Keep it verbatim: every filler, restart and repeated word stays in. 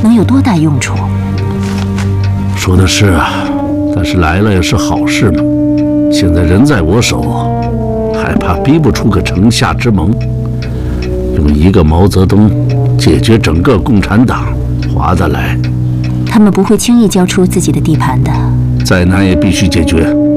能有多大用处？ 说的是啊，但是来了也是好事嘛。现在人在我手，害怕逼不出个城下之盟。用一个毛泽东解决整个共产党，划得来。 他们不会轻易交出自己的地盘的。 再难也必须解决。